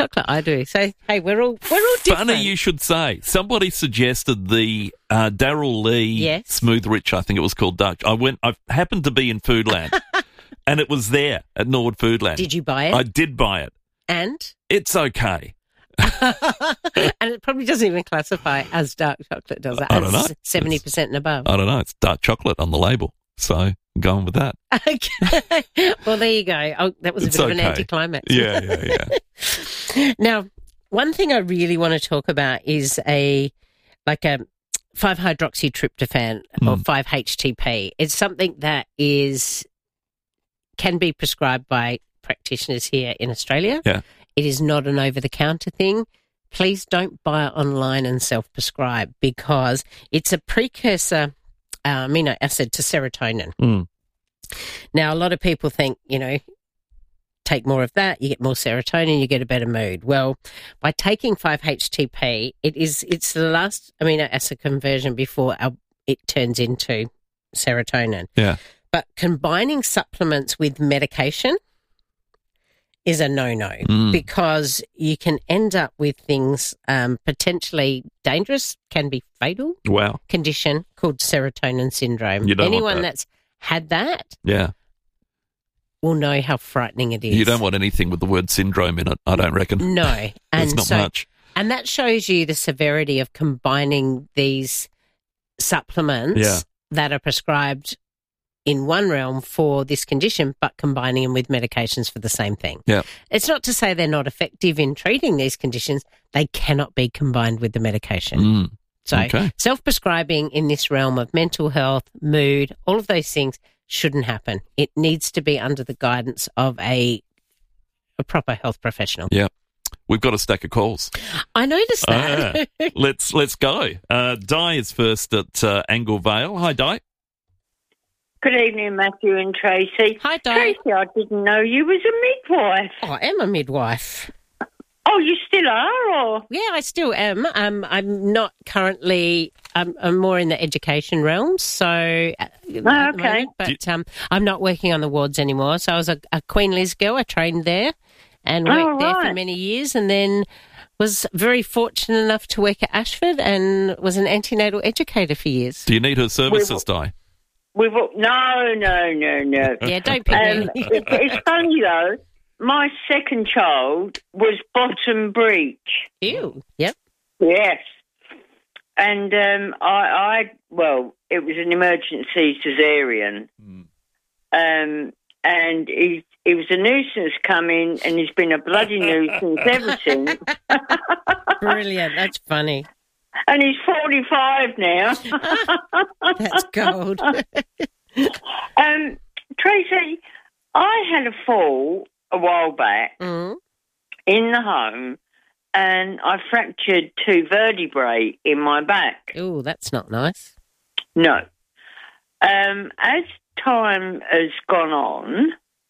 chocolate, I do. So, hey, we're all different. Funny you should say. Somebody suggested the Darryl Lee Smooth Rich, I think it was called, dark. I happened to be in Foodland, and it was there at Norwood Foodland. Did you buy it? I did buy it. And? It's okay. And it probably doesn't even classify as dark chocolate, does it? I don't know. 70% and above. I don't know. It's dark chocolate on the label. So I'm going with that. Okay. Well, there you go. Oh, that was a bit of an anticlimax. Yeah. Now, one thing I really want to talk about is a 5-hydroxytryptophan or 5-HTP. It's something that can be prescribed by practitioners here in Australia. Yeah. It is not an over-the-counter thing. Please don't buy it online and self-prescribe because it's a precursor amino acid to serotonin. Now, a lot of people think, take more of that, you get more serotonin, you get a better mood. Well, by taking 5-HTP, it's the last amino acid conversion before it turns into serotonin. Yeah. But combining supplements with medication is a no-no because you can end up with things potentially dangerous, can be fatal. Wow. Condition called serotonin syndrome. You don't Anyone want that. that's had that Yeah. will know how frightening it is. You don't want anything with the word syndrome in it, I don't reckon. No. It's not much. And that shows you the severity of combining these supplements that are prescribed in one realm for this condition, but combining them with medications for the same thing. Yeah. It's not to say they're not effective in treating these conditions. They cannot be combined with the medication. So self-prescribing in this realm of mental health, mood, all of those things shouldn't happen. It needs to be under the guidance of a proper health professional. Yeah. We've got a stack of calls. I noticed that. Let's go. Di is first at Angle Vale. Hi, Di. Good evening, Matthew and Tracy. Hi, Di. Tracy, I didn't know you was a midwife. Oh, I am a midwife. Oh, you still are, or? Yeah, I still am. I'm not currently. I'm more in the education realm, so at the moment, but I'm not working on the wards anymore. So I was a Queen Liz girl. I trained there and worked there for many years, and then was very fortunate enough to work at Ashford and was an antenatal educator for years. Do you need her services, Di? No. Yeah, don't pick me. It's funny though. My second child was bottom breech. Ew. Yep. Yes. And it was an emergency cesarean. And he was a nuisance coming, and he's been a bloody nuisance ever since. Brilliant. That's funny. And he's 45 now. That's gold. Tracy, I had a fall a while back in the home, and I fractured 2 vertebrae in my back. Oh, that's not nice. No. As time has gone on,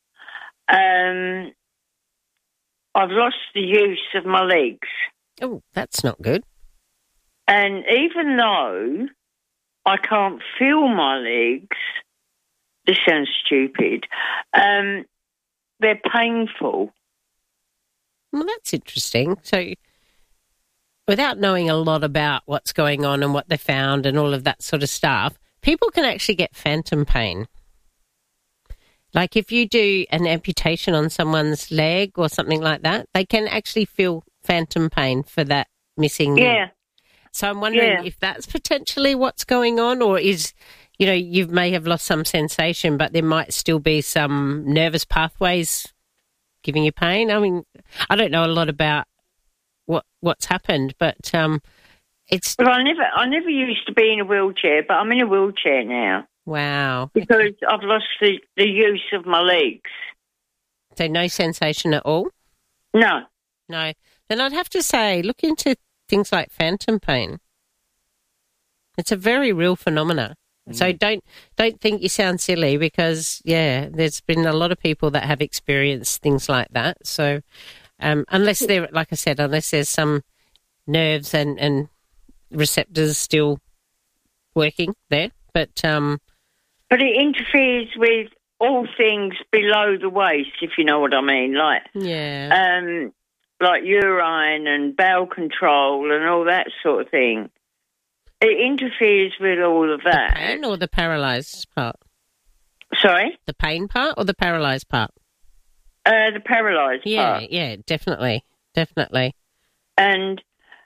I've lost the use of my legs. Oh, that's not good. And even though I can't feel my legs, this sounds stupid, they're painful. Well, that's interesting. So without knowing a lot about what's going on and what they found and all of that sort of stuff, people can actually get phantom pain. Like if you do an amputation on someone's leg or something like that, they can actually feel phantom pain for that missing leg. So I'm wondering if that's potentially what's going on, or is, you may have lost some sensation, but there might still be some nervous pathways giving you pain. I mean, I don't know a lot about what's happened, but it's. Well, I never used to be in a wheelchair, but I'm in a wheelchair now. Wow. Because I've lost the use of my legs. So no sensation at all? No. No. Then I'd have to say, look into things like phantom pain. It's a very real phenomena. So don't think you sound silly because, there's been a lot of people that have experienced things like that. So unless they're, like I said, unless there's some nerves and receptors still working there. But it interferes with all things below the waist, if you know what I mean. Like like urine and bowel control and all that sort of thing. It interferes with all of that. The pain or the paralysed part? Sorry? The pain part or the paralysed part? The paralysed part. Yeah, definitely. And,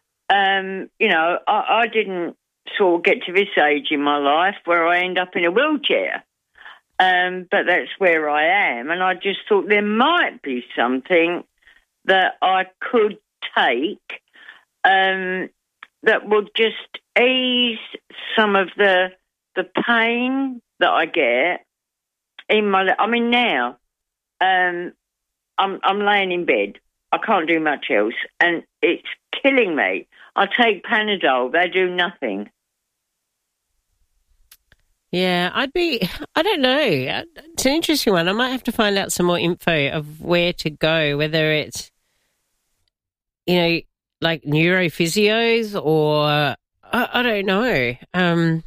I didn't sort of get to this age in my life where I end up in a wheelchair. But that's where I am. And I just thought there might be something that I could take that would just ease some of the pain that I get in my... I mean, now I'm laying in bed. I can't do much else, and it's killing me. I take Panadol. They do nothing. Yeah, I don't know. It's an interesting one. I might have to find out some more info of where to go, whether it's, like neurophysios or I don't know.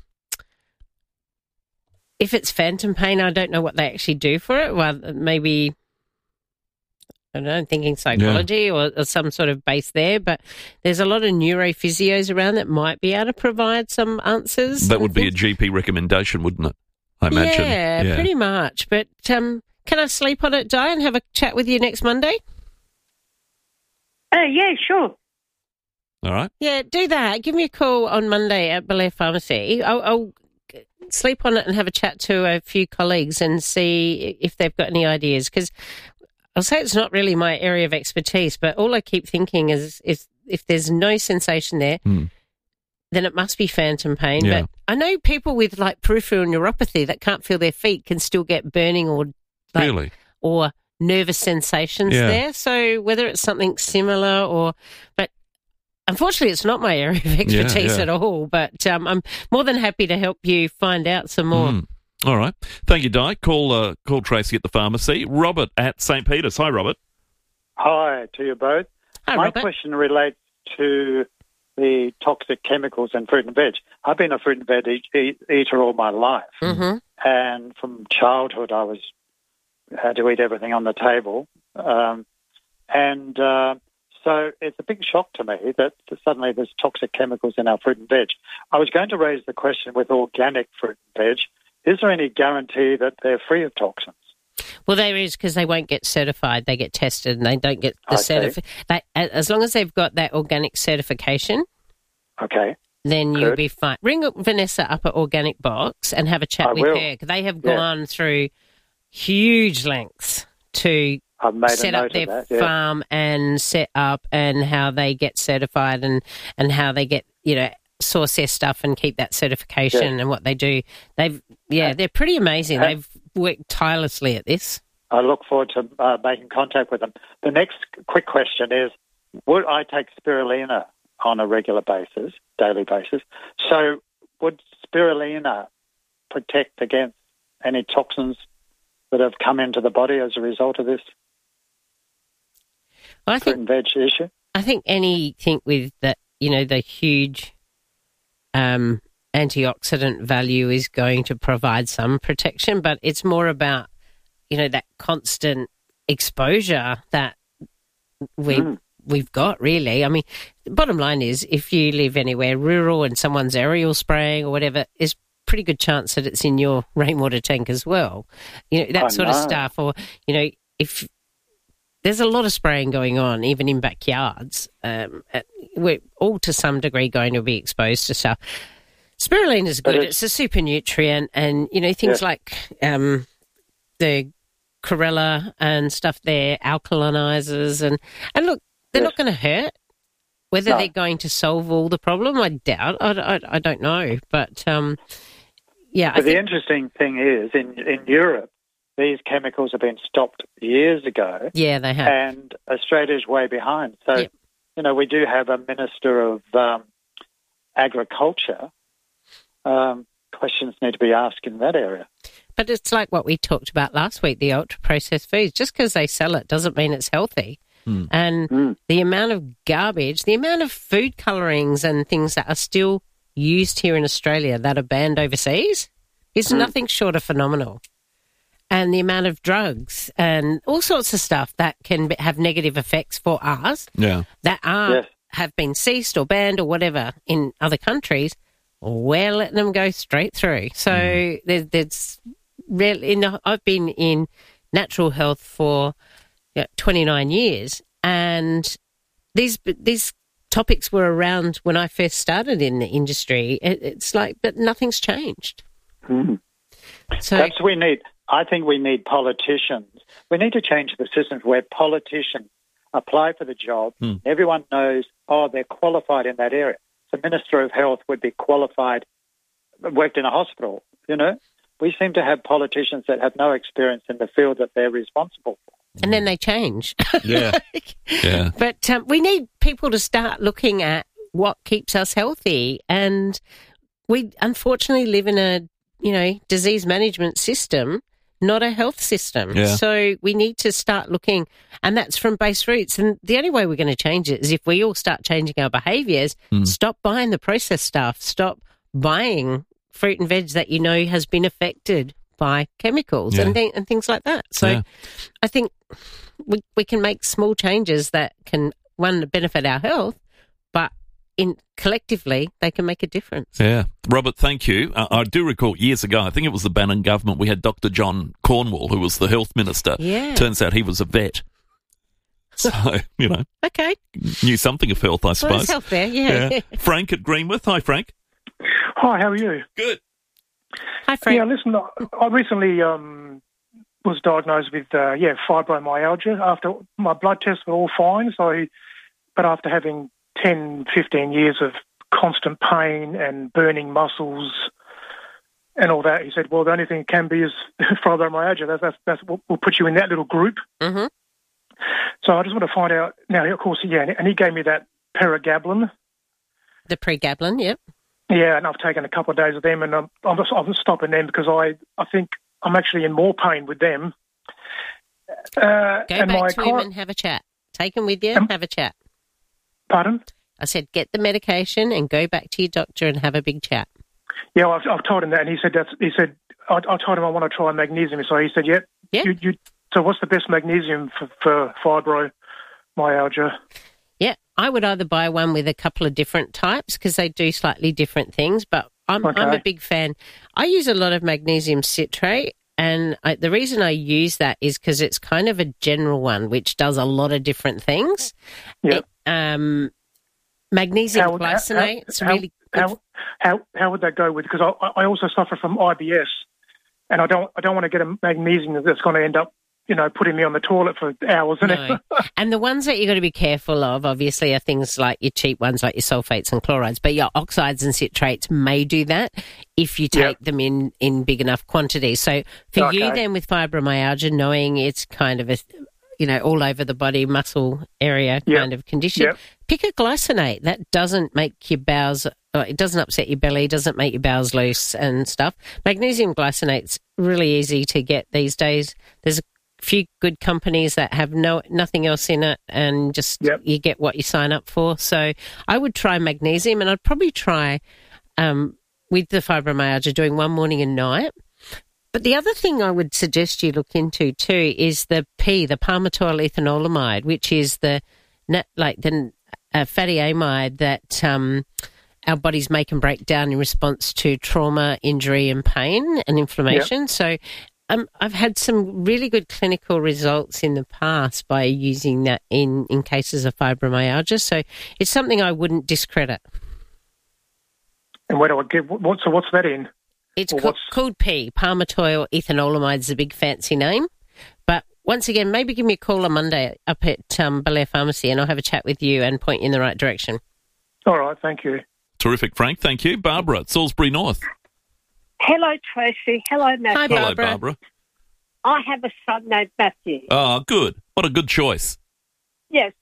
If it's phantom pain, I don't know what they actually do for it. Well, maybe, I don't know, I'm thinking psychology or some sort of base there, but there's a lot of neurophysios around that might be able to provide some answers. That would be a GP recommendation, wouldn't it? I imagine. Yeah, pretty much. But can I sleep on it, Di, and have a chat with you next Monday? Yeah, sure. All right. Yeah, do that. Give me a call on Monday at Belair Pharmacy. I'll sleep on it and have a chat to a few colleagues and see if they've got any ideas, because I'll say it's not really my area of expertise, but all I keep thinking is if there's no sensation there, then it must be phantom pain. Yeah. But I know people with like peripheral neuropathy that can't feel their feet can still get burning or nervous sensations there. So whether it's something similar but unfortunately it's not my area of expertise at all. But I'm more than happy to help you find out some more. All right. Thank you, Di. Call Tracy at the pharmacy. Robert at St. Peter's. Hi, Robert. Hi to you both. Hi, My Robert. question relates to the toxic chemicals in fruit and veg. I've been a fruit and veg eater all my life. Mm-hmm. And from childhood I had to eat everything on the table. So it's a big shock to me that suddenly there's toxic chemicals in our fruit and veg. I was going to raise the question with organic fruit and veg. Is there any guarantee that they're free of toxins? Well, there is, because they won't get certified. They get tested and they don't get the certification. As long as they've got that organic certification, then you'll be fine. Ring Vanessa up at Organic Box and have a chat with her. They have gone through huge lengths to set up their farm and set up and how they get certified and how they get, source their stuff and keep that certification and what they do. They're pretty amazing. They've worked tirelessly at this. I look forward to making contact with them. The next quick question is, would I take spirulina on a regular basis, daily basis? So would spirulina protect against any toxins that have come into the body as a result of this fruit and veg issue? I think anything with that, the huge antioxidant value is going to provide some protection, but it's more about, that constant exposure that we've got, really. I mean, the bottom line is, if you live anywhere rural and someone's aerial spraying or whatever, there's pretty good chance that it's in your rainwater tank as well. That sort of stuff. Or, if there's a lot of spraying going on, even in backyards. We're all to some degree going to be exposed to stuff. Spirulina is good. It's a super nutrient, and things like the chlorella and stuff. They're alkalinizers, and look, they're not going to hurt. Whether they're going to solve all the problem, I doubt. I don't know, but But the interesting thing is, in Europe, these chemicals have been stopped years ago. Yeah, they have. And Australia's way behind. So, we do have a Minister of Agriculture. Questions need to be asked in that area. But it's like what we talked about last week, the ultra-processed foods. Just because they sell it doesn't mean it's healthy. And the amount of garbage, the amount of food colourings and things that are still used here in Australia that are banned overseas is nothing short of phenomenal. and the amount of drugs and all sorts of stuff that can have negative effects for us that have been ceased or banned or whatever in other countries, we're letting them go straight through. So there's really, I've been in natural health for 29 years, and these topics were around when I first started in the industry. It's like, but nothing's changed. So that's what we need. I think we need politicians. We need to change the system where politicians apply for the job. Everyone knows, they're qualified in that area. The Minister of Health would be qualified, worked in a hospital, We seem to have politicians that have no experience in the field that they're responsible for. And then they change. Yeah. But we need people to start looking at what keeps us healthy. And we unfortunately live in a, disease management system, not a health system. Yeah. So we need to start looking, and that's from base roots. And the only way we're going to change it is if we all start changing our behaviours, stop buying the processed stuff, stop buying fruit and veg that has been affected by chemicals and things like that. So I think we can make small changes that can, one, benefit our health, but collectively they can make a difference. Yeah. Robert, thank you. I do recall years ago, I think it was the Bannon government, we had Dr. John Cornwall, who was the health minister. Yeah. Turns out he was a vet. So, Okay. Knew something of health, I suppose. Well, there's health there, yeah. Frank at Greenwith. Hi, Frank. Hi, how are you? Good. Hi, Frank. Yeah, listen, I recently was diagnosed with fibromyalgia. After my blood tests were all fine, but after having 10, 15 years of constant pain and burning muscles and all that, he said, well, the only thing it can be is fibromyalgia. That's what will put you in that little group. Mm-hmm. So I just want to find out now, of course, and he gave me that Pregabalin. The Pregabalin, yep. Yeah, and I've taken a couple of days of them, and I'm stopping them because I think I'm actually in more pain with them. Go back to him and have a chat. Take him with you and have a chat. Pardon? I said get the medication and go back to your doctor and have a big chat. Yeah, I've told him that, and he said I told him I want to try magnesium, so he said, yeah. So what's the best magnesium for fibromyalgia? Yeah, I would either buy one with a couple of different types because they do slightly different things, but I'm a big fan. I use a lot of magnesium citrate, and the reason I use that is because it's kind of a general one which does a lot of different things. Yep. Magnesium glycinate. It's really good. How would that go with? Because I also suffer from IBS, and I don't want to get a magnesium that's going to end up putting me on the toilet for hours. No. And the ones that you've got to be careful of, obviously, are things like your cheap ones, like your sulfates and chlorides. But your oxides and citrates may do that if you take them in big enough quantities. So for you then with fibromyalgia, knowing it's kind of a, all over the body, muscle area kind of condition, pick a glycinate. That doesn't make your bowels, it doesn't upset your belly, doesn't make your bowels loose and stuff. Magnesium glycinate's really easy to get these days. There's a few good companies that have nothing else in it, and just you get what you sign up for. So I would try magnesium, and I'd probably try with the fibromyalgia doing one morning and night. But the other thing I would suggest you look into too is the palmitoyl ethanolamide, which is the fatty amide that our bodies make and break down in response to trauma, injury, and pain and inflammation. Yep. So I've had some really good clinical results in the past by using that in cases of fibromyalgia. So it's something I wouldn't discredit. And where do I get? What's that in? It's called palmitoyl ethanolamide is a big fancy name. But once again, maybe give me a call on Monday up at Belair Pharmacy, and I'll have a chat with you and point you in the right direction. All right, thank you. Terrific, Frank. Thank you. Barbara at Salisbury North. Hello, Tracy. Hello, Matthew. Hi, Barbara. Hello, Barbara. I have a son named Matthew. Oh, good. What a good choice. Yes.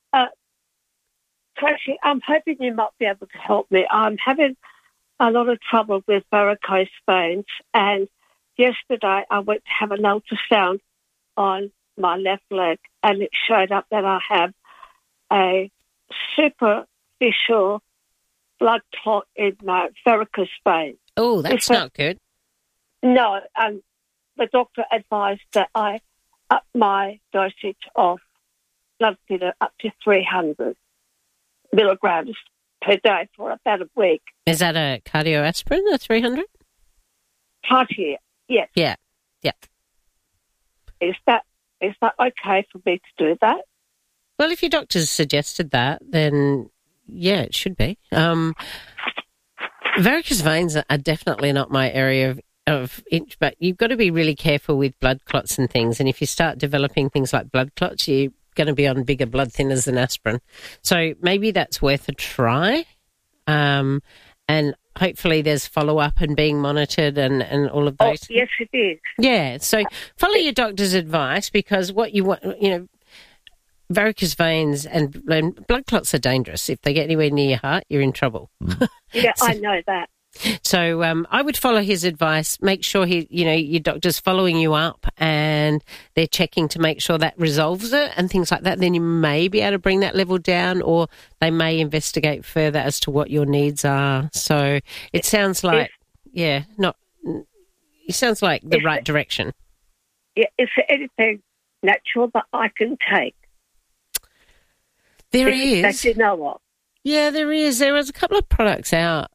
Tracy, I'm hoping you might be able to help me. I'm having a lot of trouble with varicose veins, and yesterday I went to have an ultrasound on my left leg, and it showed up that I have a superficial blood clot in my varicose vein. Oh, that's not good. No, the doctor advised that I up my dosage of blood thinner up to 300 milligrams per day for about a week. Is that a cardioaspirin, a 300? Cartier, yes. Yeah. Is that okay for me to do that? Well, if your doctor's suggested that, then yeah, it should be. Varicose veins are definitely not my area of interest, but you've got to be really careful with blood clots and things. And if you start developing things like blood clots, you're going to be on bigger blood thinners than aspirin. So maybe that's worth a try. And hopefully there's follow-up and being monitored and all of those. Oh, yes, it is. Yeah, so follow your doctor's advice, because what you want, varicose veins and blood clots are dangerous. If they get anywhere near your heart, you're in trouble. Yeah, I know that. So I would follow his advice. Make sure your doctor's following you up and they're checking to make sure that resolves it and things like that. Then you may be able to bring that level down, or they may investigate further as to what your needs are. So it sounds like, it sounds like the right direction. Yeah, is there anything natural that I can take? There is. That you know of? Yeah, there is. There is a couple of products out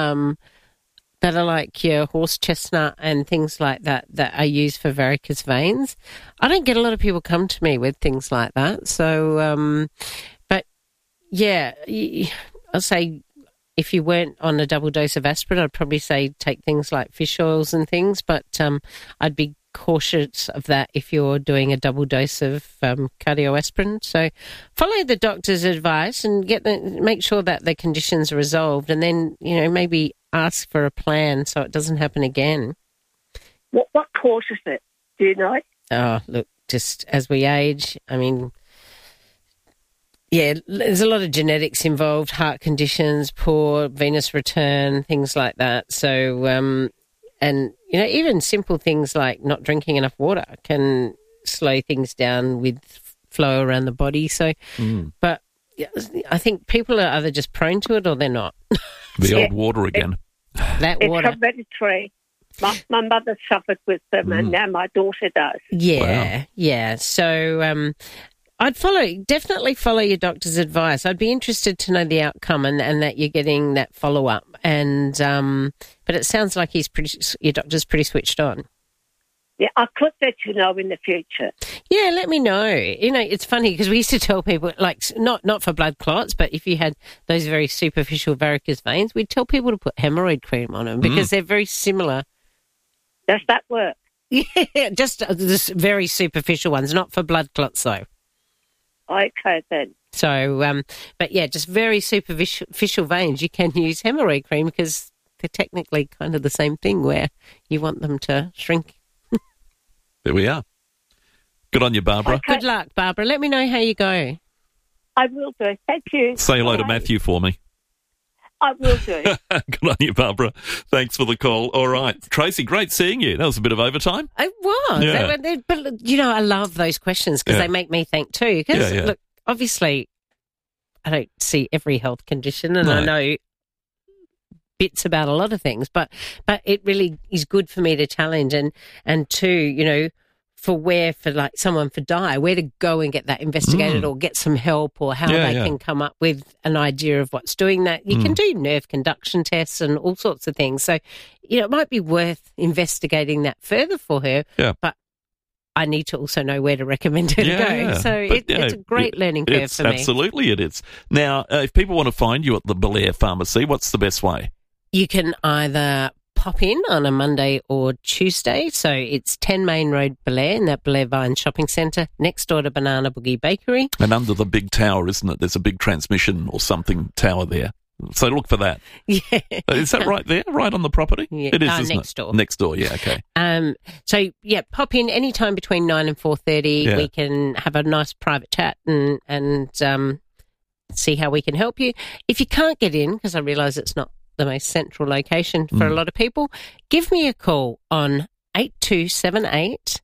that are like your horse chestnut and things like that are used for varicose veins. I don't get a lot of people come to me with things like that. So, but yeah, I'll say if you weren't on a double dose of aspirin, I'd probably say take things like fish oils and things, but I'd be cautious of that if you're doing a double dose of cardioaspirin. So follow the doctor's advice and make sure that the conditions are resolved, and then maybe ask for a plan so it doesn't happen again. What causes it? Do you know? Oh, look, just as we age, I mean, yeah, there's a lot of genetics involved, heart conditions, poor venous return, things like that. So and even simple things like not drinking enough water can slow things down with flow around the body. So, but I think people are either just prone to it or they're not. The old water again. It's hereditary. My mother suffered with them, and now my daughter does. Yeah, wow. Yeah. So I'd definitely follow your doctor's advice. I'd be interested to know the outcome and that you're getting that follow-up. And but it sounds like your doctor's pretty switched on. Yeah, I could let you know in the future. Yeah, let me know. It's funny because we used to tell people, like, not for blood clots, but if you had those very superficial varicose veins, we'd tell people to put hemorrhoid cream on them because they're very similar. Does that work? Yeah, just the very superficial ones, not for blood clots, though. Okay, then. So, but yeah, just very superficial veins, you can use hemorrhoid cream because they're technically kind of the same thing where you want them to shrink. There we are. Good on you, Barbara. Okay. Good luck, Barbara. Let me know how you go. I will do. Thank you. Say hello to Matthew for me. I will do. Good on you, Barbara. Thanks for the call. All right. Tracy, great seeing you. That was a bit of overtime. It was. Yeah. But, I love those questions because they make me think too. Because, look, obviously, I don't see every health condition and I know bits about a lot of things, but it really is good for me to challenge and to, for someone for die, where to go and get that investigated or get some help or how they can come up with an idea of what's doing that. You can do nerve conduction tests and all sorts of things. So, it might be worth investigating that further for her, but I need to also know where to recommend her to go. So it's a great learning curve for me. Absolutely it is. Now, if people want to find you at the Belair Pharmacy, what's the best way? You can either pop in on a Monday or Tuesday. So it's 10 Main Road, Belair, in that Belair Vine Shopping Centre, next door to Banana Boogie Bakery. And under the big tower, isn't it? There's a big transmission or something tower there. So look for that. Yeah. Is that right there? Right on the property? Yeah. It is, isn't next it? door. Next door, yeah, okay. So, pop in any time between 9 and 4:30. Yeah. We can have a nice private chat and see how we can help you. If you can't get in, because I realise it's not the most central location for a lot of people, give me a call on 8278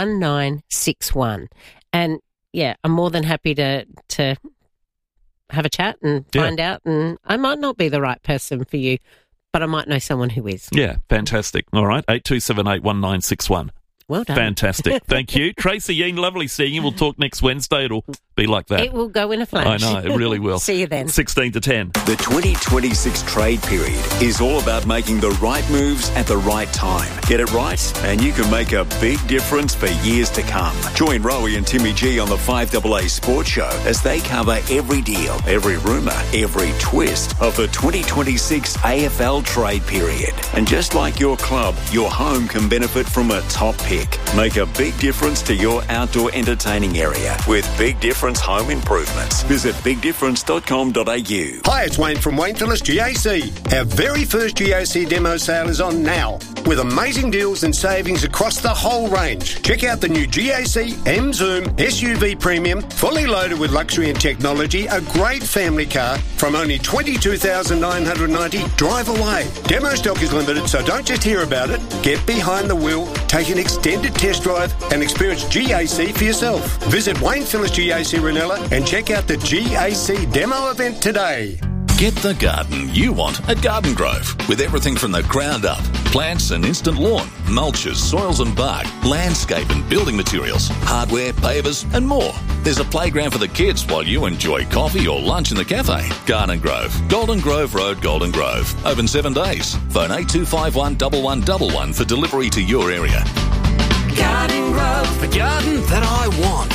1961. And, I'm more than happy to have a chat and find out. And I might not be the right person for you, but I might know someone who is. Yeah, fantastic. All right, 8278 1961. Well done. Fantastic. Thank you. Tracy Yeen, lovely seeing you. We'll talk next Wednesday. It'll be like that. It will go in a flash. I know, it really will. See you then. 16 to 10. The 2026 trade period is all about making the right moves at the right time. Get it right and you can make a big difference for years to come. Join Rowie and Timmy G on the 5AA Sports Show as they cover every deal, every rumour, every twist of the 2026 AFL trade period. And just like your club, your home can benefit from a top pick. Make a big difference to your outdoor entertaining area with Big Difference Home Improvements. Visit bigdifference.com.au. Hi, it's Wayne from Wayne Phillips GAC. Our very first GAC demo sale is on now, with amazing deals and savings across the whole range. Check out the new GAC M-Zoom SUV Premium, fully loaded with luxury and technology, a great family car from only $22,990. Drive away. Demo stock is limited, so don't just hear about it. Get behind the wheel, take an extended test drive and experience GAC for yourself. Visit Wayne Phillips GAC Ranella and check out the GAC demo event today. Get the garden you want at Garden Grove, with everything from the ground up. Plants and instant lawn, mulches, soils and bark, landscape and building materials, hardware, pavers and more. There's a playground for the kids while you enjoy coffee or lunch in the cafe. Garden Grove, Golden Grove Road, Golden Grove. Open 7 days. Phone 8251 1111 for delivery to your area. Garden Grove, the garden that I want.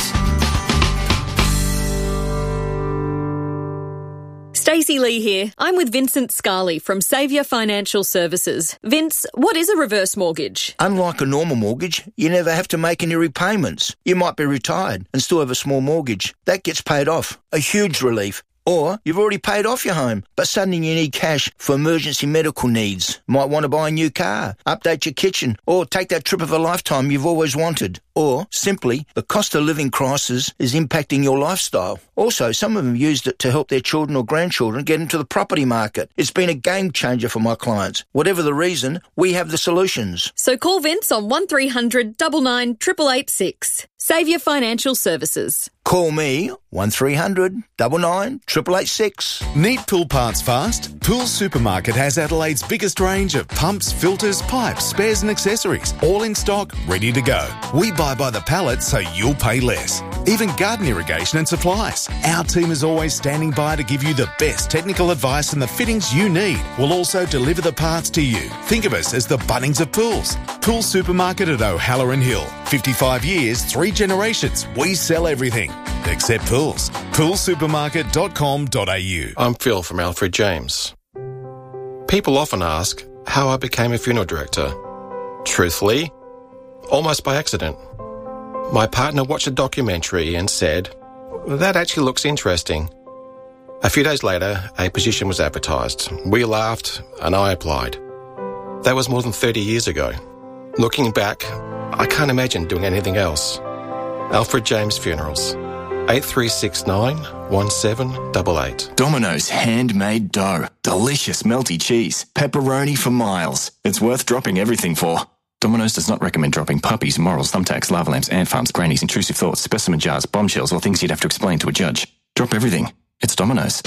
Stacey Lee here. I'm with Vincent Scarley from Saviour Financial Services. Vince, what is a reverse mortgage? Unlike a normal mortgage, you never have to make any repayments. You might be retired and still have a small mortgage. That gets paid off. A huge relief. Or you've already paid off your home, but suddenly you need cash for emergency medical needs. Might want to buy a new car, update your kitchen, or take that trip of a lifetime you've always wanted. Or, simply, the cost of living crisis is impacting your lifestyle. Also, some of them used it to help their children or grandchildren get into the property market. It's been a game changer for my clients. Whatever the reason, we have the solutions. So call Vince on 1300 99 888 Saviour Financial Services. Call me 1300 99 888. Need pool parts fast? Pool Supermarket has Adelaide's biggest range of pumps, filters, pipes, spares and accessories, all in stock, ready to go. We buy by the pallet so you'll pay less. Even garden irrigation and supplies. Our team is always standing by to give you the best technical advice and the fittings you need. We'll also deliver the parts to you. Think of us as the Bunnings of pools. Pool Supermarket at O'Halloran Hill. 55 years, 3 generations. We sell everything except pools. Poolsupermarket.com.au. I'm Phil from Alfred James. People often ask how I became a funeral director. Truthfully, almost by accident. My partner watched a documentary and said, "That actually looks interesting." A few days later, a position was advertised. We laughed and I applied. That was more than 30 years ago. Looking back, I can't imagine doing anything else. Alfred James Funerals. 8369 1788. Domino's handmade dough. Delicious melty cheese. Pepperoni for miles. It's worth dropping everything for. Domino's does not recommend dropping puppies, morals, thumbtacks, lava lamps, ant farms, grannies, intrusive thoughts, specimen jars, bombshells, or things you'd have to explain to a judge. Drop everything. It's Domino's.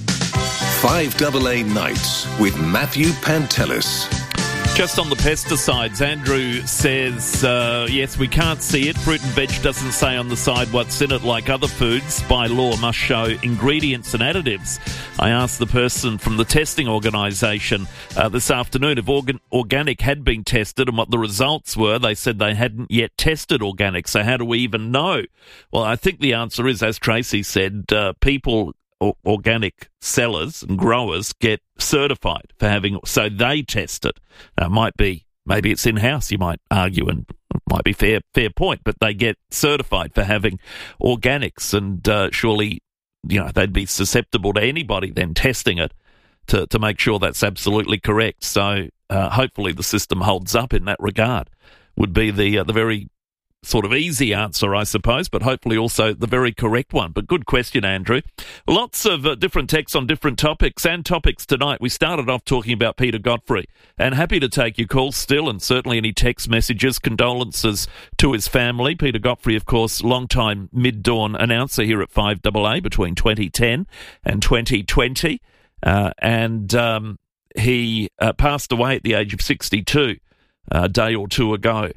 5AA Nights with Matthew Pantelis. Just on the pesticides, Andrew says, yes, we can't see it. Fruit and veg doesn't say on the side what's in it like other foods. By law, must show ingredients and additives. I asked the person from the testing organisation this afternoon if organic had been tested and what the results were. They said they hadn't yet tested organic, so how do we even know? Well, I think the answer is, as Tracy said, people... organic sellers and growers get certified for having, so they test it. Maybe it's in-house, you might argue, and it might be fair point, but they get certified for having organics, and surely, they'd be susceptible to anybody then testing it to make sure that's absolutely correct. So hopefully the system holds up in that regard, would be the very sort of easy answer, I suppose, but hopefully also the very correct one. But good question, Andrew. Lots of different texts on different topics and topics tonight. We started off talking about Peter Godfrey, and happy to take your calls still, and certainly any text messages, condolences to his family. Peter Godfrey, of course, long-time mid-dawn announcer here at 5AA between 2010 and 2020, and he passed away at the age of 62 a day or two ago.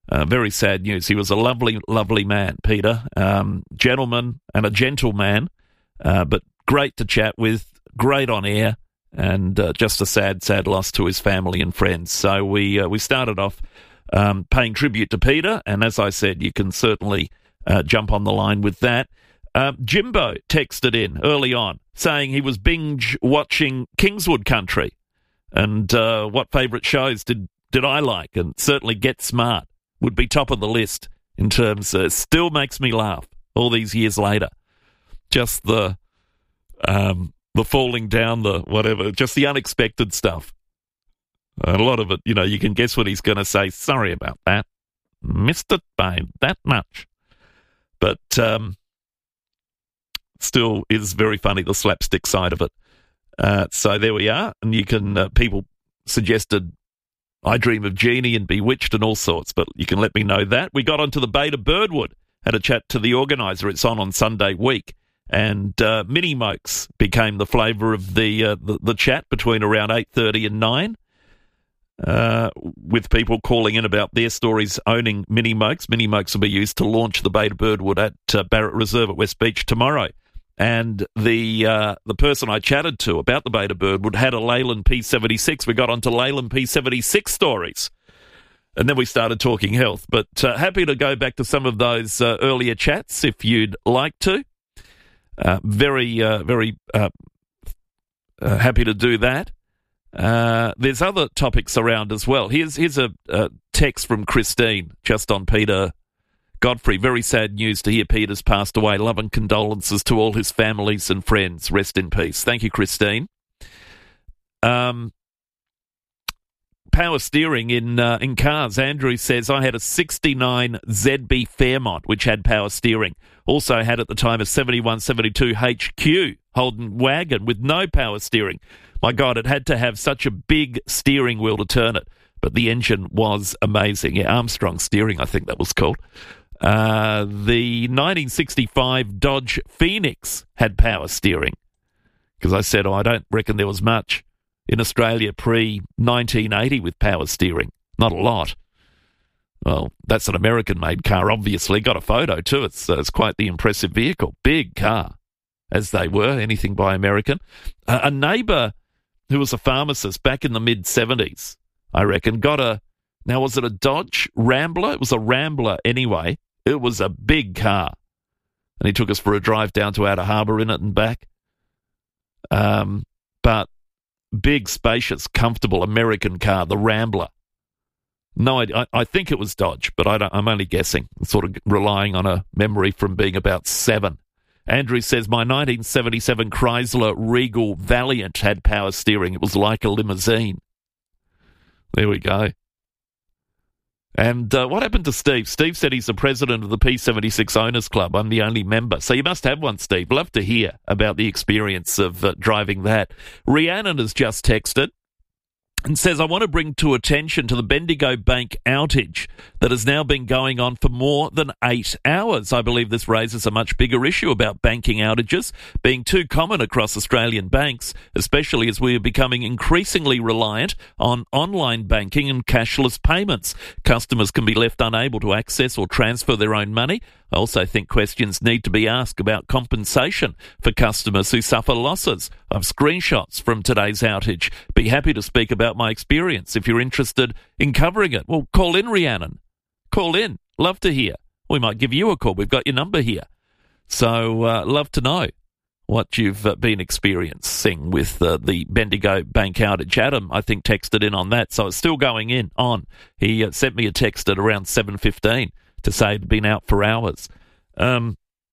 Very sad news. He was a lovely, lovely man, Peter. Gentleman and a gentleman, but great to chat with, great on air, and just a sad, sad loss to his family and friends. So we started off paying tribute to Peter, and as I said, you can certainly jump on the line with that. Jimbo texted in early on saying he was binge watching Kingswood Country, and what favourite shows did I like, and certainly Get Smart would be top of the list in terms of, still makes me laugh all these years later. Just the falling down, the whatever, just the unexpected stuff. A lot of it, you can guess what he's going to say. Sorry about that. Missed it by that much. But still is very funny, the slapstick side of it. So there we are. And you can, people suggested I Dream of Jeannie and Bewitched and all sorts, but you can let me know that. We got onto the Beta Birdwood, had a chat to the organiser. It's on Sunday week. And Mini Mokes became the flavour of the chat between around 8:30 and 9, with people calling in about their stories owning Mini Mokes. Mini Mokes will be used to launch the Beta Birdwood at Barrett Reserve at West Beach tomorrow. And the person I chatted to about the Beta Birdwood had a Leyland P76. We got onto Leyland P76 stories. And then we started talking health. But happy to go back to some of those earlier chats if you'd like to. Very happy to do that. There's other topics around as well. Here's a text from Christine just on Peter Godfrey. Very sad news to hear Peter's passed away. Love and condolences to all his families and friends. Rest in peace. Thank you, Christine. Power steering in cars. Andrew says, I had a 69 ZB Fairmont, which had power steering. Also had at the time a 7172 HQ Holden wagon with no power steering. My God, it had to have such a big steering wheel to turn it. But the engine was amazing. Yeah, Armstrong steering, I think that was called. The 1965 Dodge Phoenix had power steering. Because I said, I don't reckon there was much in Australia pre-1980 with power steering. Not a lot. Well, that's an American-made car, obviously. Got a photo, too. It's quite the impressive vehicle. Big car, as they were, anything by American. A neighbour who was a pharmacist back in the mid-70s, I reckon, got a... Now, was it a Dodge Rambler? It was a Rambler anyway. It was a big car. And he took us for a drive down to Outer Harbour in it and back. But big, spacious, comfortable American car, the Rambler. No, I think it was Dodge, but I'm only guessing, sort of relying on a memory from being about 7. Andrew says, my 1977 Chrysler Regal Valiant had power steering. It was like a limousine. There we go. And what happened to Steve? Steve said he's the president of the P76 Owners Club. I'm the only member. So you must have one, Steve. Love to hear about the experience of driving that. Rhiannon has just texted and says, I want to bring to attention to the Bendigo Bank outage that has now been going on for more than 8 hours. I believe this raises a much bigger issue about banking outages being too common across Australian banks, especially as we are becoming increasingly reliant on online banking and cashless payments. Customers can be left unable to access or transfer their own money. I also think questions need to be asked about compensation for customers who suffer losses. I've screenshots from today's outage. Be happy to speak about my experience if you're interested in covering it. Well, call in, Rhiannon. Call in. Love to hear. We might give you a call. We've got your number here. So love to know what you've been experiencing with the Bendigo Bank outage. Adam, I think, texted in on that. So it's still going on. He sent me a text at around 7:15 to say it'd been out for hours. I'm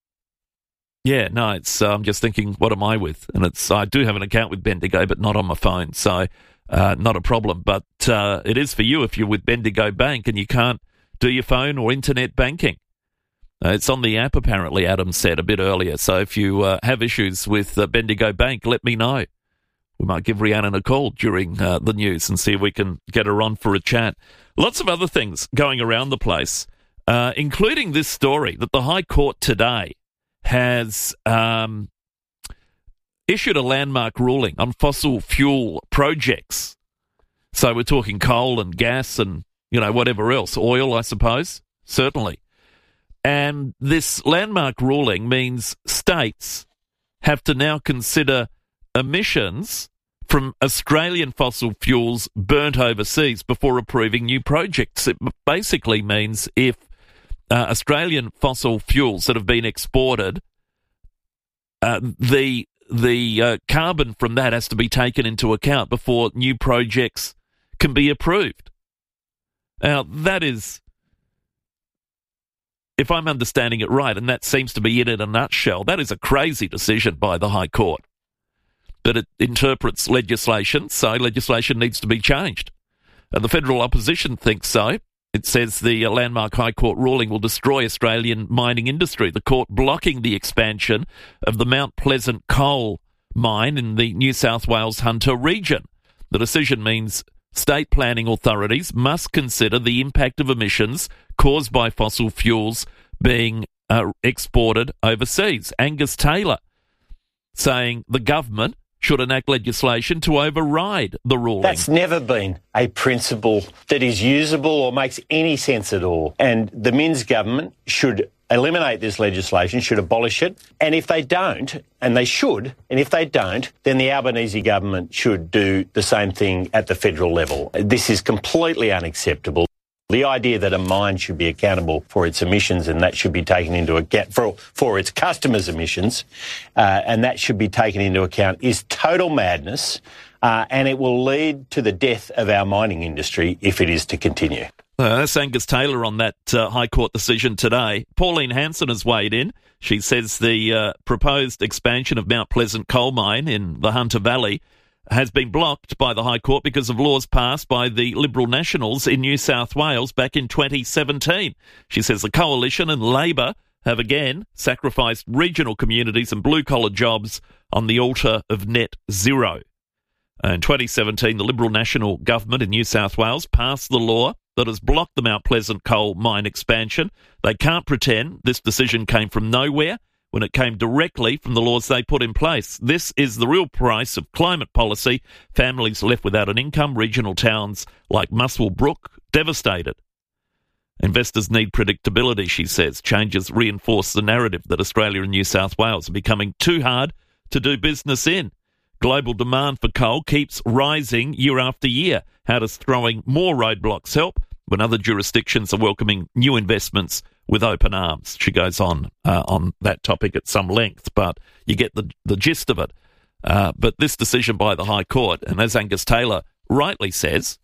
just thinking, what am I with? And I do have an account with Bendigo, but not on my phone, so not a problem. But it is for you if you're with Bendigo Bank and you can't do your phone or internet banking. It's on the app, apparently, Adam said a bit earlier. So if you have issues with Bendigo Bank, let me know. We might give Rhiannon a call during the news and see if we can get her on for a chat. Lots of other things going around the place. Including this story that the High Court today has issued a landmark ruling on fossil fuel projects. So we're talking coal and gas and whatever else. Oil, I suppose, certainly. And this landmark ruling means states have to now consider emissions from Australian fossil fuels burnt overseas before approving new projects. It basically means if Australian fossil fuels that have been exported, the carbon from that has to be taken into account before new projects can be approved. Now, that is, if I'm understanding it right, and that seems to be it in a nutshell, that is a crazy decision by the High Court. That it interprets legislation, so legislation needs to be changed. And the federal opposition thinks so. It says the landmark High Court ruling will destroy Australian mining industry. The court blocking the expansion of the Mount Pleasant coal mine in the New South Wales Hunter region. The decision means state planning authorities must consider the impact of emissions caused by fossil fuels being exported overseas. Angus Taylor saying the government should enact legislation to override the ruling. That's never been a principle that is usable or makes any sense at all. And the Minns government should eliminate this legislation, should abolish it. And if they don't, and they should, and if they don't, then the Albanese government should do the same thing at the federal level. This is completely unacceptable. The idea that a mine should be accountable for its emissions and that should be taken into account for its customers' emissions and that should be taken into account is total madness and it will lead to the death of our mining industry if it is to continue. That's Angus Taylor on that High Court decision today. Pauline Hanson has weighed in. She says the proposed expansion of Mount Pleasant coal mine in the Hunter Valley has been blocked by the High Court because of laws passed by the Liberal Nationals in New South Wales back in 2017. She says the Coalition and Labor have again sacrificed regional communities and blue-collar jobs on the altar of net zero. In 2017, the Liberal National government in New South Wales passed the law that has blocked the Mount Pleasant coal mine expansion. They can't pretend this decision came from nowhere when it came directly from the laws they put in place. This is the real price of climate policy. Families left without an income, regional towns like Muswell Brook devastated. Investors need predictability, she says. Changes reinforce the narrative that Australia and New South Wales are becoming too hard to do business in. Global demand for coal keeps rising year after year. How does throwing more roadblocks help when other jurisdictions are welcoming new investments with open arms? She goes on that topic at some length, but you get the gist of it. But this decision by the High Court, and as Angus Taylor rightly says,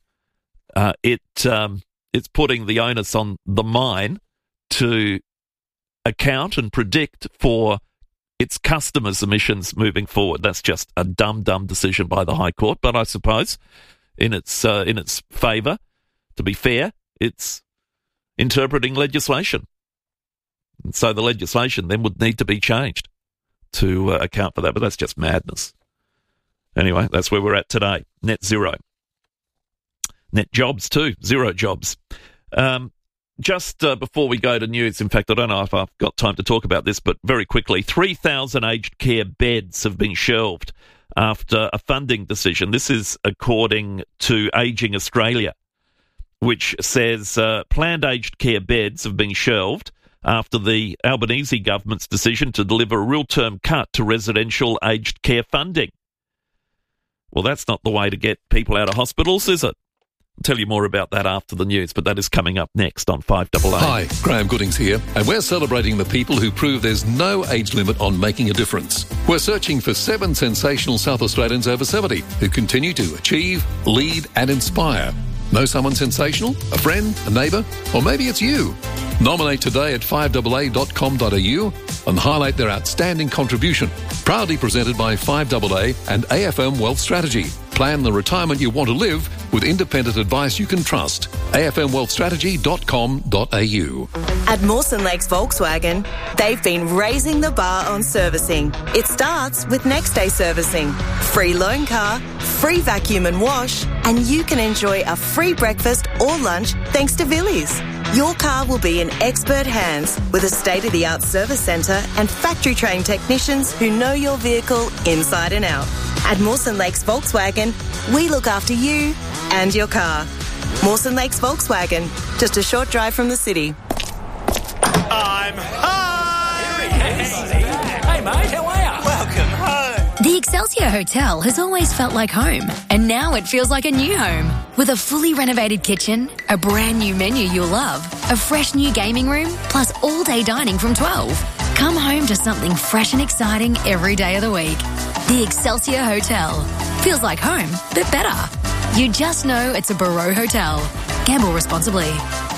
it's putting the onus on the mine to account and predict for its customers' emissions moving forward. That's just a dumb decision by the High Court, but I suppose in its favour, to be fair, it's interpreting legislation. And so the legislation then would need to be changed to account for that, but that's just madness. Anyway, that's where we're at today. Net zero. Net jobs too, zero jobs. Just before we go to news, in fact, I don't know if I've got time to talk about this, but very quickly, 3,000 aged care beds have been shelved after a funding decision. This is according to Ageing Australia, which says planned aged care beds have been shelved after the Albanese government's decision to deliver a real-term cut to residential aged care funding. Well, that's not the way to get people out of hospitals, is it? I'll tell you more about that after the news, but that is coming up next on 5AA. Hi, Graham Goodings here, and we're celebrating the people who prove there's no age limit on making a difference. We're searching for 7 sensational South Australians over 70 who continue to achieve, lead and inspire. Know someone sensational? A friend? A neighbour? Or maybe it's you? Nominate today at 5AA.com.au and highlight their outstanding contribution. Proudly presented by 5AA and AFM Wealth Strategy. Plan the retirement you want to live with independent advice you can trust. afmwealthstrategy.com.au. At Mawson Lakes Volkswagen, they've been raising the bar on servicing. It starts with next day servicing, free loan car, free vacuum and wash, and you can enjoy a free breakfast or lunch thanks to Villies. Your car will be in expert hands with a state-of-the-art service centre and factory-trained technicians who know your vehicle inside and out. At Mawson Lakes Volkswagen, we look after you and your car. Mawson Lakes Volkswagen, just a short drive from the city. I'm home! Hey, mate, how are you? Welcome home. The Excelsior Hotel has always felt like home, and now it feels like a new home. With a fully renovated kitchen, a brand new menu you'll love, a fresh new gaming room, plus all-day dining from 12. Come home to something fresh and exciting every day of the week. The Excelsior Hotel. Feels like home, but better. You just know it's a Barreau Hotel. Gamble responsibly.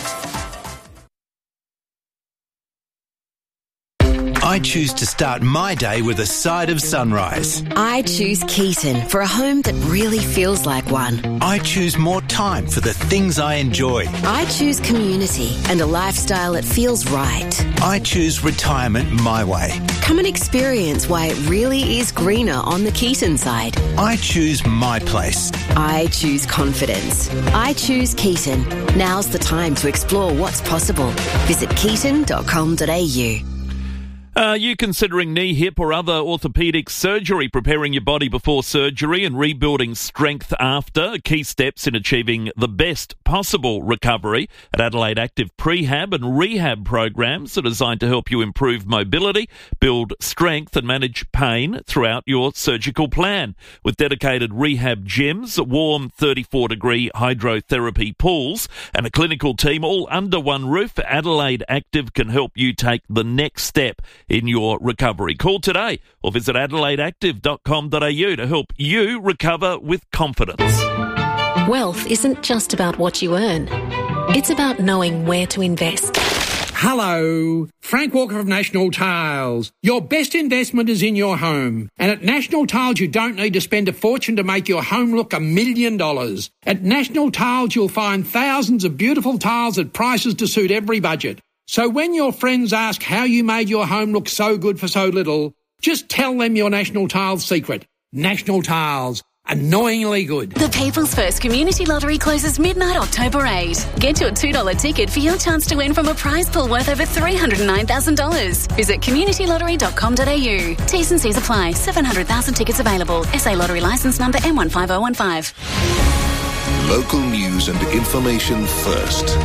I choose to start my day with a side of sunrise. I choose Keaton for a home that really feels like one. I choose more time for the things I enjoy. I choose community and a lifestyle that feels right. I choose retirement my way. Come and experience why it really is greener on the Keaton side. I choose my place. I choose confidence. I choose Keaton. Now's the time to explore what's possible. Visit keaton.com.au. Are you considering knee, hip or other orthopaedic surgery, preparing your body before surgery and rebuilding strength after? Key steps in achieving the best possible recovery at Adelaide Active Prehab and Rehab programs are designed to help you improve mobility, build strength and manage pain throughout your surgical plan. With dedicated rehab gyms, warm 34-degree hydrotherapy pools and a clinical team all under one roof, Adelaide Active can help you take the next step in your recovery. Call today or visit adelaideactive.com.au to help you recover with confidence. Wealth isn't just about what you earn. It's about knowing where to invest. Hello, Frank Walker of National Tiles. Your best investment is in your home. And at National Tiles, you don't need to spend a fortune to make your home look $1 million. At National Tiles, you'll find thousands of beautiful tiles at prices to suit every budget. So when your friends ask how you made your home look so good for so little, just tell them your National Tiles secret. National Tiles. Annoyingly good. The People's First Community Lottery closes midnight October 8. Get your $2 ticket for your chance to win from a prize pool worth over $309,000. Visit communitylottery.com.au. T's and C's apply. 700,000 tickets available. SA Lottery licence number M15015. Local news and information first.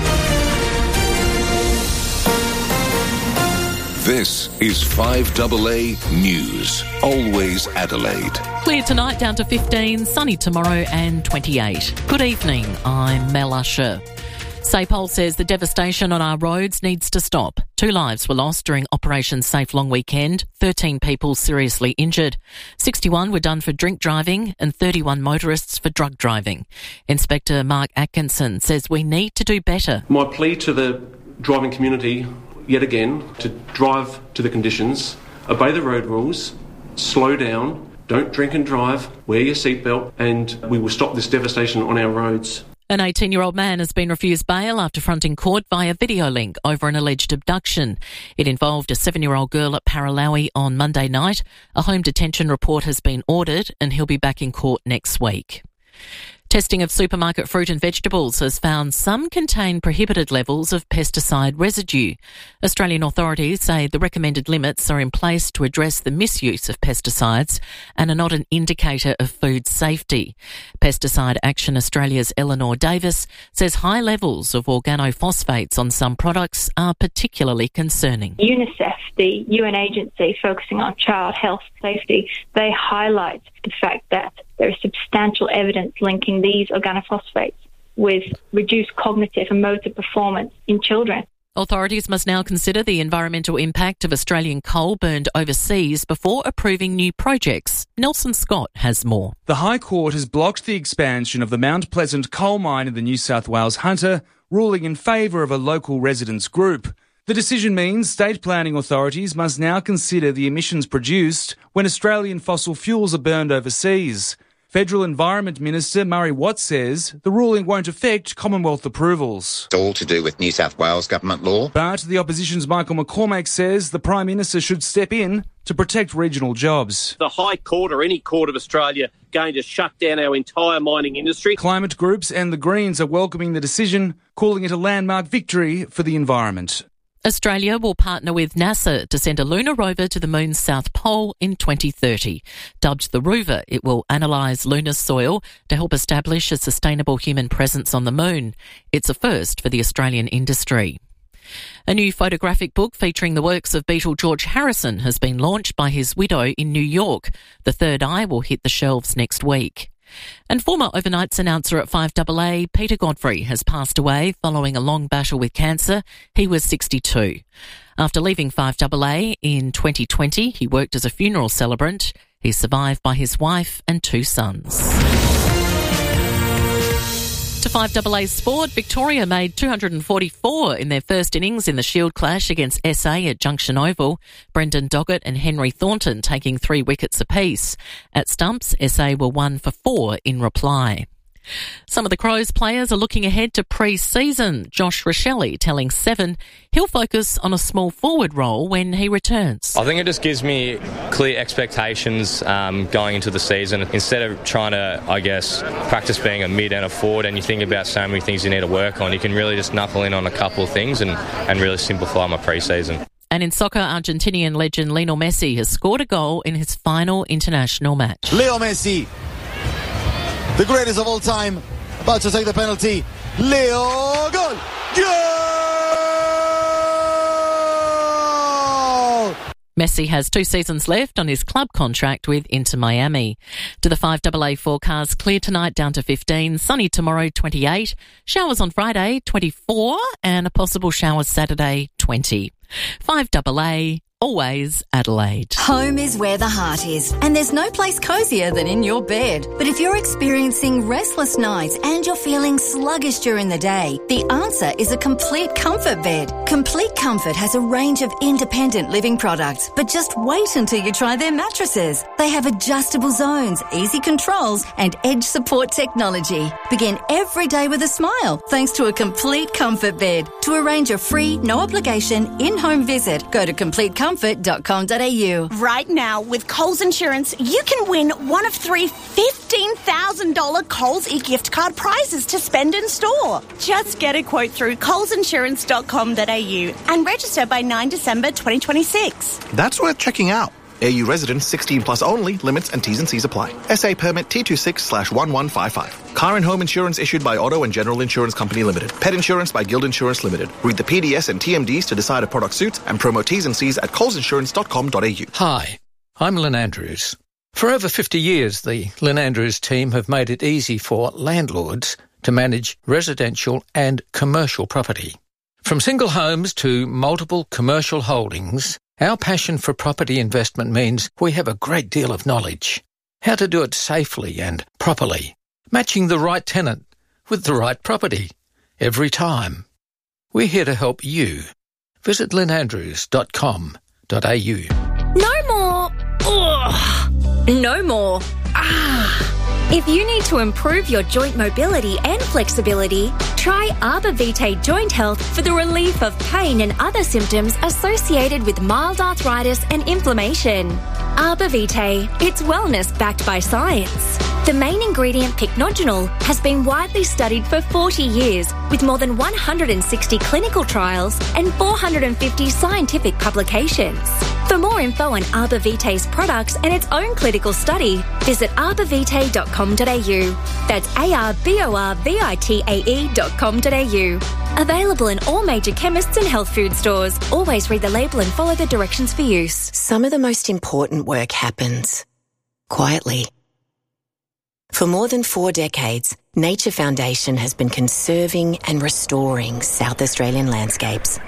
This is 5AA News. Always Adelaide. Clear tonight, down to 15, sunny tomorrow and 28. Good evening, I'm Mel Usher. SAPOL says the devastation on our roads needs to stop. 2 lives were lost during Operation Safe Long Weekend, 13 people seriously injured. 61 were done for drink driving and 31 motorists for drug driving. Inspector Mark Atkinson says we need to do better. My plea to the driving community yet again, to drive to the conditions, obey the road rules, slow down, don't drink and drive, wear your seatbelt, and we will stop this devastation on our roads. An 18-year-old man has been refused bail after fronting court via video link over an alleged abduction. It involved a 7-year-old girl at Paralowie on Monday night. A home detention report has been ordered and he'll be back in court next week. Testing of supermarket fruit and vegetables has found some contain prohibited levels of pesticide residue. Australian authorities say the recommended limits are in place to address the misuse of pesticides and are not an indicator of food safety. Pesticide Action Australia's Eleanor Davis says high levels of organophosphates on some products are particularly concerning. UNICEF, the UN agency focusing on child health safety, they highlight the fact that there is substantial evidence linking these organophosphates with reduced cognitive and motor performance in children. Authorities must now consider the environmental impact of Australian coal burned overseas before approving new projects. Nelson Scott has more. The High Court has blocked the expansion of the Mount Pleasant coal mine in the New South Wales Hunter, ruling in favour of a local residents group. The decision means state planning authorities must now consider the emissions produced when Australian fossil fuels are burned overseas. Federal Environment Minister Murray Watt says the ruling won't affect Commonwealth approvals. It's all to do with New South Wales government law. But the opposition's Michael McCormack says the Prime Minister should step in to protect regional jobs. The High Court or any court of Australia going to shut down our entire mining industry. Climate groups and the Greens are welcoming the decision, calling it a landmark victory for the environment. Australia will partner with NASA to send a lunar rover to the moon's south pole in 2030. Dubbed the Rover, it will analyse lunar soil to help establish a sustainable human presence on the moon. It's a first for the Australian industry. A new photographic book featuring the works of Beatle George Harrison has been launched by his widow in New York. The Third Eye will hit the shelves next week. And former overnights announcer at 5AA, Peter Godfrey, has passed away following a long battle with cancer. He was 62. After leaving 5AA in 2020, he worked as a funeral celebrant. He's survived by his wife and 2 sons. To 5AA Sport, Victoria made 244 in their first innings in the Shield clash against SA at Junction Oval. Brendan Doggett and Henry Thornton taking 3 wickets apiece. At stumps, SA were 1 for 4 in reply. Some of the Crows players are looking ahead to pre-season. Josh Rochelli telling Seven he'll focus on a small forward role when he returns. I think it just gives me clear expectations going into the season. Instead of trying to, practice being a mid and a forward, and you think about so many things you need to work on, you can really just knuckle in on a couple of things and really simplify my pre-season. And in soccer, Argentinian legend Lionel Messi has scored a goal in his final international match. Leo Messi, the greatest of all time, about to take the penalty. Leo, goal! Goal! Messi has 2 seasons left on his club contract with Inter Miami. To the 5AA forecast, clear tonight down to 15, sunny tomorrow 28, showers on Friday 24, and a possible shower Saturday 20. 5AA, always Adelaide. Home is where the heart is, and there's no place cosier than in your bed. But if you're experiencing restless nights and you're feeling sluggish during the day, the answer is a Complete Comfort bed. Complete Comfort has a range of independent living products, but just wait until you try their mattresses. They have adjustable zones, easy controls, and edge support technology. Begin every day with a smile thanks to a Complete Comfort bed. To arrange a free, no obligation, in-home visit, go to CompleteComfort.com.au. Right now, with Coles Insurance, you can win one of 3 $15,000 Coles e-gift card prizes to spend in store. Just get a quote through colesinsurance.com.au and register by 9 December 2026. That's worth checking out. AU residents 16 plus only. Limits and T's and C's apply. SA permit T26/1155. Car and home insurance issued by Auto and General Insurance Company Limited. Pet insurance by Guild Insurance Limited. Read the PDS and TMDs to decide a product suits and promo T's and C's at colesinsurance.com.au. Hi, I'm Lynn Andrews. For over 50 years, the Lynn Andrews team have made it easy for landlords to manage residential and commercial property. From single homes to multiple commercial holdings, our passion for property investment means we have a great deal of knowledge. How to do it safely and properly, matching the right tenant with the right property every time. We're here to help you. Visit lynnandrews.com.au. No more. Ugh. No more. If you need to improve your joint mobility and flexibility, try Arbor Vitae Joint Health for the relief of pain and other symptoms associated with mild arthritis and inflammation. Arbor Vitae, it's wellness backed by science. The main ingredient, pycnogenol, has been widely studied for 40 years with more than 160 clinical trials and 450 scientific publications. For more info on Arbor Vitae's products and its own clinical study, visit arborvitae.com.au. That's arborvitae.com.au. Available in all major chemists and health food stores. Always read the label and follow the directions for use. Some of the most important work happens quietly. For more than 4 decades, Nature Foundation has been conserving and restoring South Australian landscapes,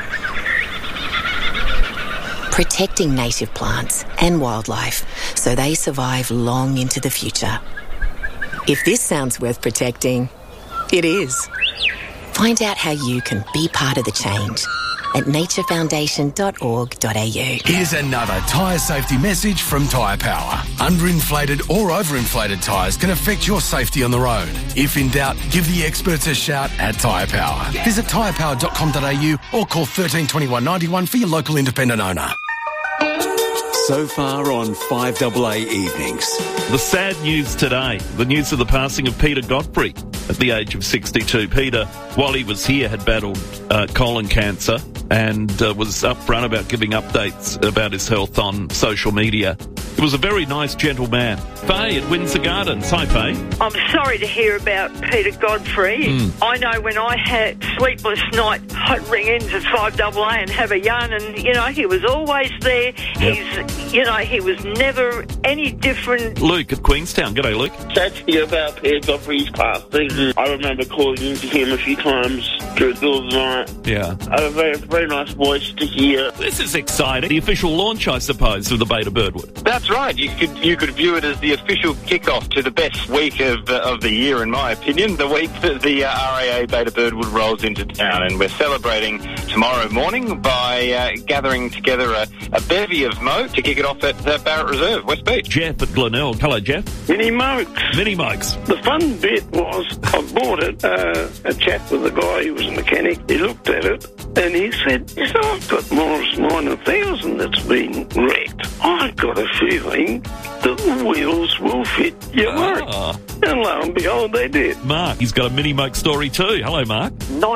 protecting native plants and wildlife so they survive long into the future. If this sounds worth protecting, it is. Find out how you can be part of the change at naturefoundation.org.au. Here's another tyre safety message from Tyre Power. Underinflated or overinflated tyres can affect your safety on the road. If in doubt, give the experts a shout at Tyre Power. Visit tyrepower.com.au or call 13 21 91 for your local independent owner. So far on 5AA Evenings. The sad news today, the news of the passing of Peter Godfrey at the age of 62. Peter, while he was here, had battled colon cancer. and was upfront about giving updates about his health on social media. He was a very nice, gentle man. Faye at Windsor Gardens. Hi, Faye. I'm sorry to hear about Peter Godfrey. I know when I had sleepless night, I'd ring into 5AA and have a yarn, and, he was always there. Yep. He was never any different. Luke at Queenstown. G'day, Luke. Sad to hear about Peter Godfrey's passing. I remember calling into him a few times through the night. Yeah. A very, very nice voice to hear. This is exciting. The official launch, I suppose, of the Beta Birdwood. That's right. You could view it as the official kickoff to the best week of the year, in my opinion, the week that the RAA Beta Birdwood rolls into town. And we're celebrating tomorrow morning by gathering together a bevy of moke to kick it off at Barrett Reserve, West Beach. Jeff at Glenelg. Hello, Jeff. Mini Mokes. Mini Mokes. The fun bit was I bought it, a chat with a guy who was a mechanic. He looked at it and he said, I've got Morris 9000 that's been wrecked. I've got a feeling that the wheels will fit your moke. And lo and behold, they did. Mark, he's got a Mini Moke story too. Hello, Mark.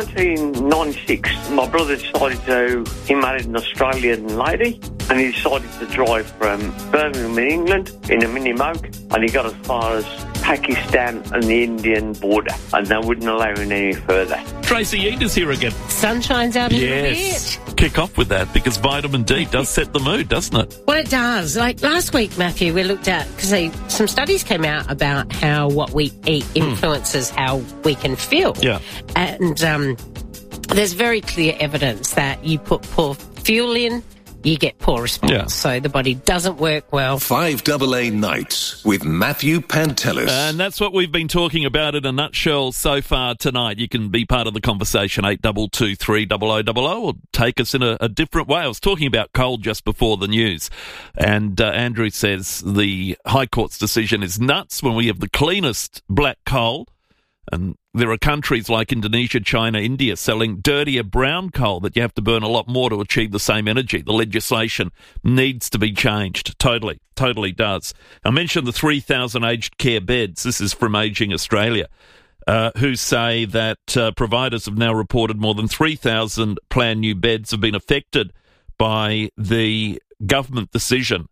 1996, my brother decided he married an Australian lady, and he decided to drive from Birmingham in England in a Mini Moke, and he got as far as Pakistan and the Indian border, and they wouldn't allow him any further. Tracy Eater's here again. Sun shines out a little Yes. bit. Kick off with that, because vitamin D does set the mood, doesn't it? Well, it does. Like last week, Matthew, we looked at, because some studies came out about how what we eat influences how we can feel. Yeah. And there's very clear evidence that you put poor fuel in, you get poor response. Yeah. So the body doesn't work well. 5AA Nights with Matthew Pantelis. And that's what we've been talking about in a nutshell so far tonight. You can be part of the conversation, 8223 or take us in a different way. I was talking about coal just before the news, and Andrew says the High Court's decision is nuts when we have the cleanest black coal. And there are countries like Indonesia, China, India selling dirtier brown coal that you have to burn a lot more to achieve the same energy. The legislation needs to be changed. Totally does. I mentioned the 3,000 aged care beds. This is from Ageing Australia, who say that providers have now reported more than 3,000 planned new beds have been affected by the government decision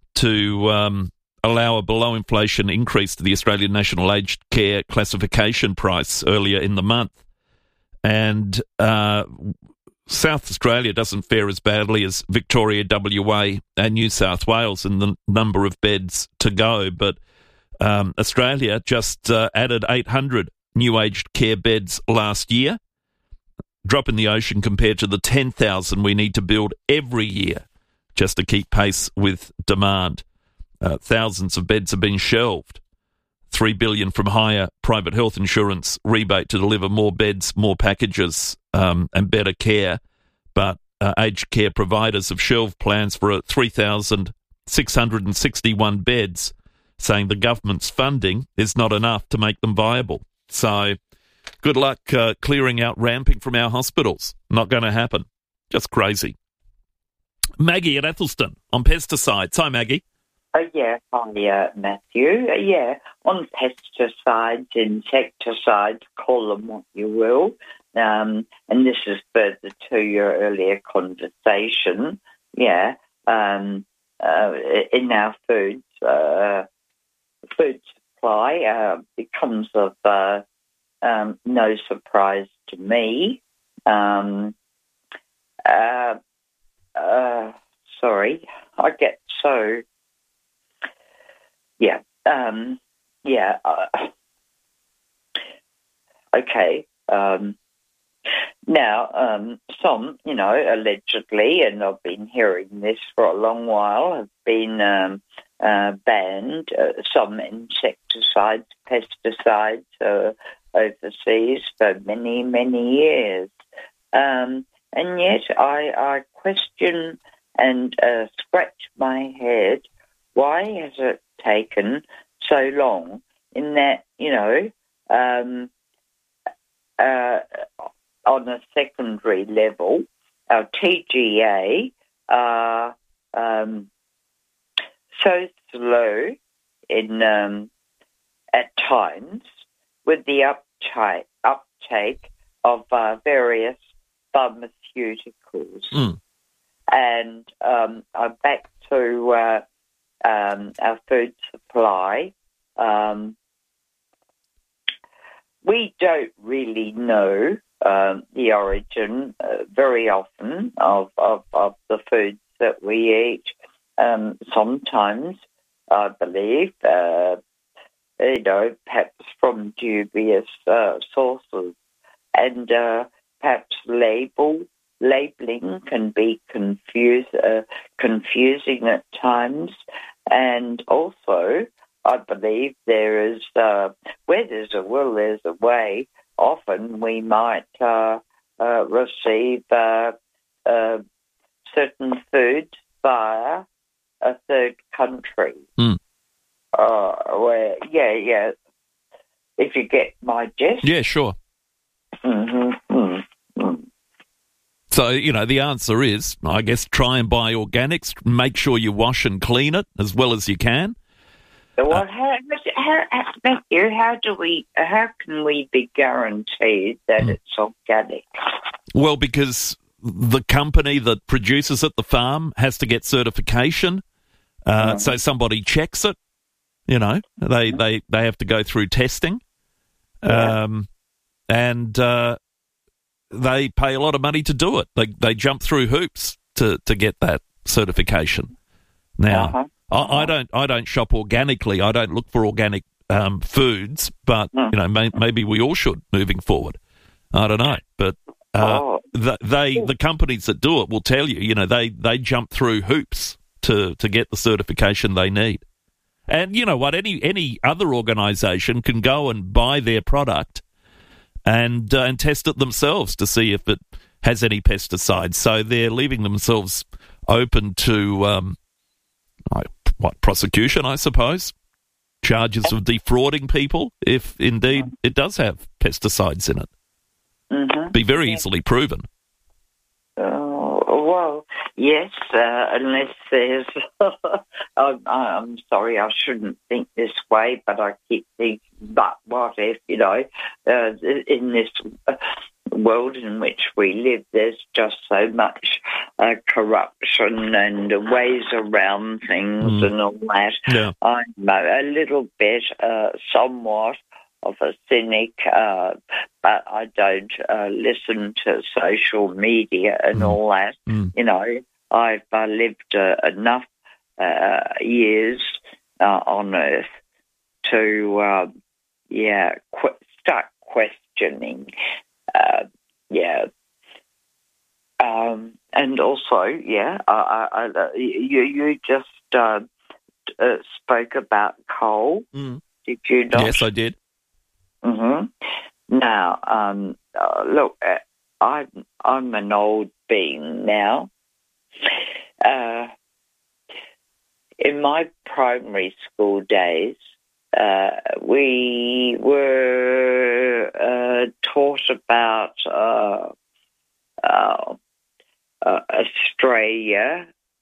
to allow a below-inflation increase to the Australian National Aged Care classification price earlier in the month. And South Australia doesn't fare as badly as Victoria, WA and New South Wales in the number of beds to go. But Australia just added 800 new aged care beds last year, drop in the ocean compared to the 10,000 we need to build every year just to keep pace with demand. Thousands of beds have been shelved. $3 billion from higher private health insurance rebate to deliver more beds, more packages, and better care. But aged care providers have shelved plans for 3,661 beds, saying the government's funding is not enough to make them viable. So good luck clearing out ramping from our hospitals. Not going to happen. Just crazy. Maggie at Athelston on pesticides. Hi, Maggie. Hi, Matthew. On pesticides, insecticides, call them what you will. And this is further to your earlier conversation. In our food supply, it comes of no surprise to me. Sorry, I get so... Okay. Now, some, allegedly, and I've been hearing this for a long while, have been banned. Some insecticides, pesticides overseas for many, many years. And yet I question and scratch my head, why has it taken so long in that, on a secondary level, our TGA are so slow in at times with the uptake of various pharmaceutical pharmaceuticals. And I'm back to our food supply. We don't really know the origin very often of the foods that we eat. Sometimes, I believe, perhaps from dubious sources, and perhaps labeling can be confusing at times, and also I believe there is where there's a will, there's a way. Often we might receive certain foods via a third country. Where, if you get my gist. Yeah, sure. So, the answer is, I guess, try and buy organics. Make sure you wash and clean it as well as you can. Well, Matthew, how can we be guaranteed that it's organic? Well, because the company that produces it, the farm, has to get certification. So somebody checks it. They have to go through testing. And they pay a lot of money to do it. They jump through hoops to get that certification. Now, I don't shop organically. I don't look for organic foods, but maybe we all should moving forward. I don't know, but the companies that do it will tell you. They jump through hoops to get the certification they need. And you know what? Any other organisation can go and buy their product and test it themselves to see if it has any pesticides. So they're leaving themselves open to prosecution, I suppose, charges of defrauding people if indeed it does have pesticides in it. Be very easily proven. Well, yes, unless there's... I'm sorry, I shouldn't think this way, but I keep thinking, but what if, in this world in which we live, there's just so much corruption and ways around things and all that. Yeah. I'm a little bit, somewhat of a cynic, but I don't listen to social media and all that. I've lived enough years on Earth to, start questioning. And also, you just spoke about coal. Did you not? Yes, I did. Now, look, I'm an old being now. In my primary school days, we were taught about Australia,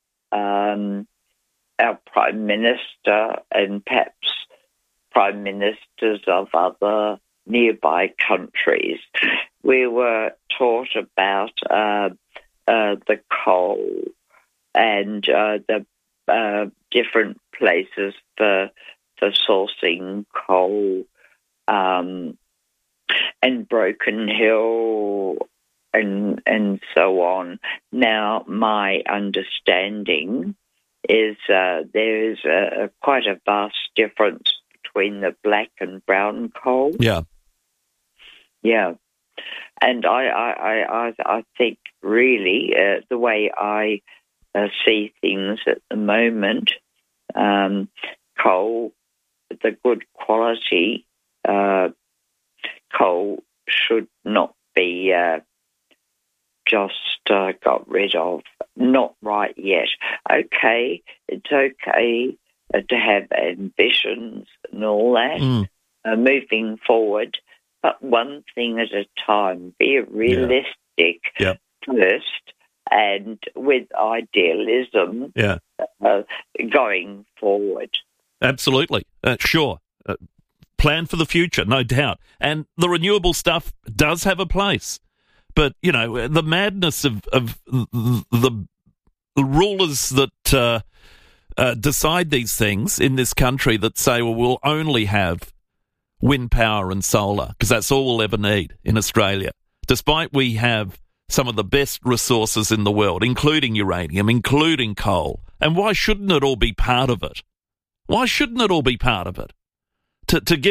our Prime Minister, and perhaps Prime Ministers of other nearby countries. We were taught about the coal and the different places for sourcing coal, and Broken Hill and so on. Now, my understanding is there is quite a vast difference between the black and brown coal. Yeah. And I think really the way I see things at the moment, coal, the good quality coal should not be just got rid of. Not right yet. Okay, it's okay to have ambitions and all that, moving forward, but one thing at a time. Be realistic first, and with idealism going forward. Absolutely. Sure. Plan for the future, no doubt. And the renewable stuff does have a place. But, you know, the madness of the rulers that decide these things in this country that say, well, we'll only have wind power and solar because that's all we'll ever need in Australia, despite we have some of the best resources in the world, including uranium, including coal. And why shouldn't it all be part of it? Why shouldn't it all be part of it? To give